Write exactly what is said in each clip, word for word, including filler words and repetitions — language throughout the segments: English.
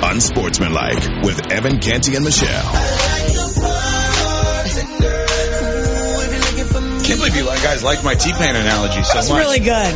Unsportsmanlike with Evan Canty and Michelle. Can't believe you guys like my T-Pain analogy so That's much. That's really good.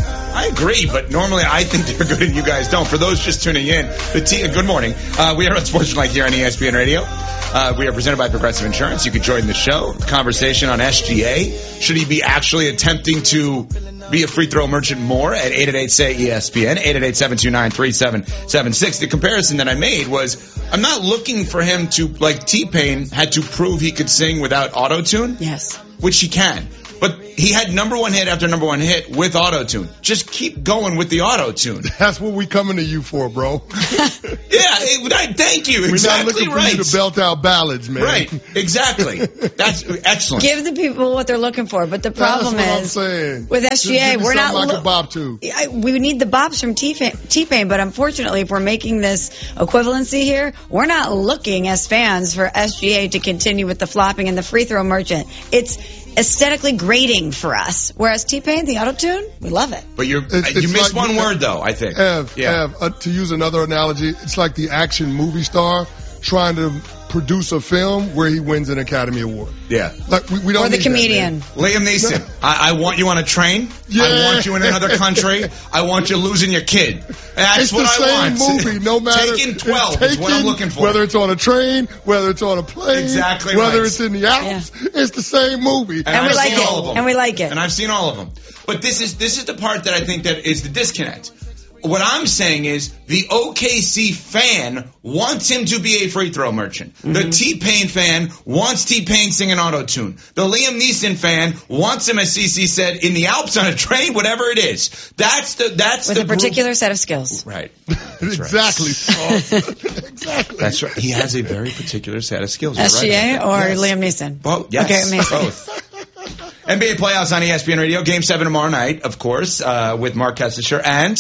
I agree, but normally I think they're good and you guys don't. For those just tuning in, the T- good morning. Uh, we are on Sportsmanlike here on E S P N Radio. Uh, we are presented by Progressive Insurance. You can join the show. The conversation on S G A. Should he be actually attempting to be a free throw merchant more at eight eight eight, S A Y, E S P N, eight eight eight, seven two nine, three seven seven six. The comparison that I made was I'm not looking for him to, like T-Pain had to prove he could sing without auto-tune. Yes. Which he can. But he had number one hit after number one hit with auto-tune. Just keep going with the auto-tune. That's what we coming to you for, bro. yeah, it, I, thank you. We're exactly not looking right. for you to belt out ballads, man. Right, exactly. That's excellent. Give the people what they're looking for. But the problem That's what is, I'm saying. with S G A, we're not like lo- a bop to. I, we need the bops from T-Pain, T-Pain, but unfortunately, if we're making this equivalency here, we're not looking as fans for S G A to continue with the flopping and the free throw merchant. It's aesthetically grating for us. Whereas T-Pain, the auto-tune, we love it. But you're, it's, you it's missed like, one word, though, I think. Ev, yeah. Ev uh, to use another analogy, it's like the action movie star trying to produce a film where he wins an Academy Award. Yeah. Like, we, we don't or the need comedian. That, Liam Neeson. No. I, I want you on a train. Yeah. I want you in another country. I want you losing your kid. That's it's what the I same want. movie, no matter. Taking twelve taking, is what I'm looking for. Whether it's on a train, whether it's on a plane, exactly whether right. it's in the Alps, yeah. It's the same movie. And, and we like all of it. them. And we like it. And I've seen all of them. But this is this is the part that I think that is the disconnect. What I'm saying is the O K C fan wants him to be a free throw merchant. Mm-hmm. The T-Pain fan wants T-Pain singing auto-tune. The Liam Neeson fan wants him, as C C said, in the Alps on a train, whatever it is. That's the that's with the a particular group. set of skills. Right. exactly. Right. exactly. That's right. He has a very particular set of skills. S G A right. or yes. Liam Neeson? Both. Yes. Okay, amazing. Both. N B A playoffs on E S P N Radio. Game seven tomorrow night, of course, uh, with Mark Kessler and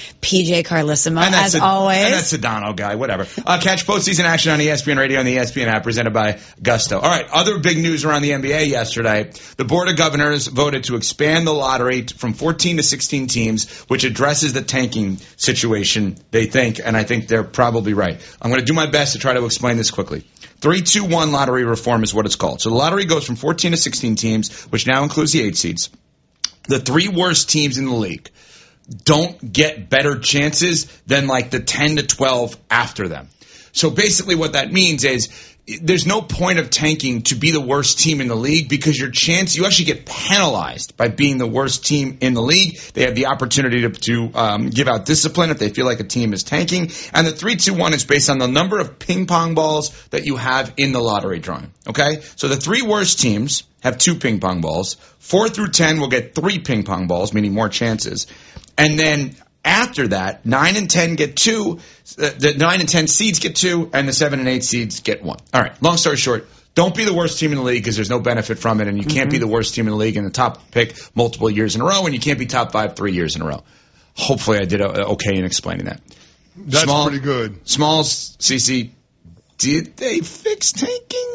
P J Carlissimo, as a, always. And that's Sedano guy, whatever. Uh, catch postseason action on E S P N Radio and the E S P N app presented by Gusto. All right, other big news around the N B A yesterday. The Board of Governors voted to expand the lottery from fourteen to sixteen teams, which addresses the tanking situation, they think, and I think they're probably right. I'm going to do my best to try to explain this quickly. three two one lottery reform is what it's called. So the lottery goes from fourteen to sixteen teams, which now includes the eight seeds. The three worst teams in the league don't get better chances than like the ten to twelve after them. So basically what that means is there's no point of tanking to be the worst team in the league because your chance, you actually get penalized by being the worst team in the league. They have the opportunity to, to um, give out discipline if they feel like a team is tanking. And the three two one is based on the number of ping pong balls that you have in the lottery drawing. Okay? So the three worst teams have two ping pong balls. Four through ten will get three ping pong balls, meaning more chances. And then after that, nine and ten get two, the nine and ten seeds get two, and the seven and eight seeds get one. All right, long story short, don't be the worst team in the league because there's no benefit from it, and you can't mm-hmm. be the worst team in the league and the top pick multiple years in a row, and you can't be top five three years in a row. Hopefully I did okay in explaining that. That's Small, pretty good. Smalls, C C, did they fix tanking?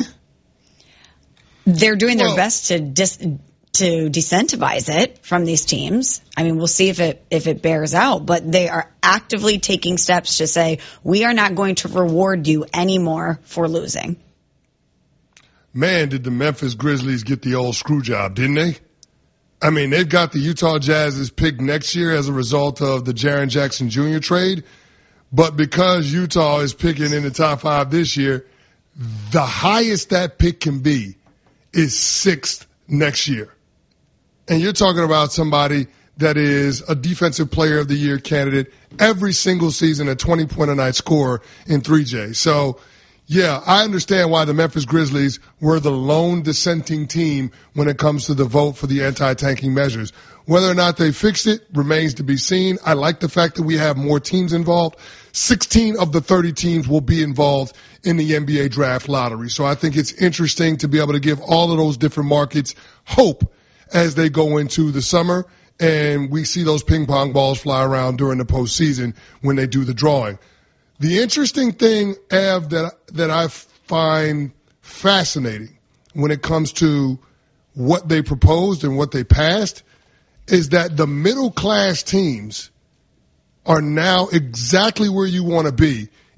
They're doing their well, best to dis- to decentivize it from these teams. I mean, we'll see if it if it bears out, but they are actively taking steps to say, we are not going to reward you anymore for losing. Man, did the Memphis Grizzlies get the old screw job, didn't they? I mean, they've got the Utah Jazz's pick next year as a result of the Jaren Jackson Junior trade, but because Utah is picking in the top five this year, the highest that pick can be is sixth next year. And you're talking about somebody that is a defensive player of the year candidate every single season, a twenty point a night scorer in three J. So, yeah, I understand why the Memphis Grizzlies were the lone dissenting team when it comes to the vote for the anti-tanking measures. Whether or not they fixed it remains to be seen. I like the fact that we have more teams involved. sixteen of the thirty teams will be involved in the N B A draft lottery. So I think it's interesting to be able to give all of those different markets hope as they go into the summer and we see those ping pong balls fly around during the postseason when they do the drawing. The interesting thing, Ev, that, that I find fascinating when it comes to what they proposed and what they passed is that the middle class teams are now exactly where you want to be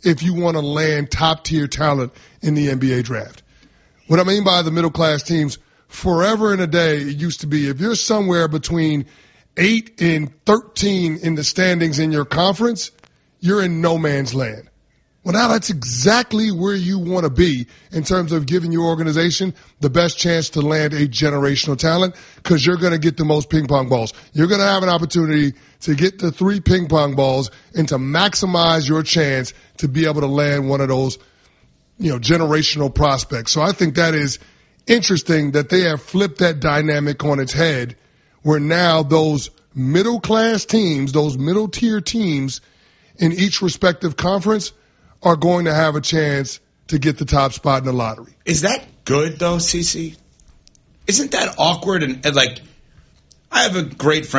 if you want to land top-tier talent in the N B A draft. What I mean by the middle-class teams, forever and a day, it used to be if you're somewhere between eight and thirteen in the standings in your conference, you're in no man's land. Well, now that's exactly where you want to be in terms of giving your organization the best chance to land a generational talent, because you're going to get the most ping pong balls. You're going to have an opportunity to get the three ping pong balls and to maximize your chance to be able to land one of those, you know, generational prospects. So I think that is interesting that they have flipped that dynamic on its head, where now those middle class teams, those middle tier teams in each respective conference are going to have a chance to get the top spot in the lottery. Is that good, though, CeCe? Isn't that awkward? And, and like, I have a great friend.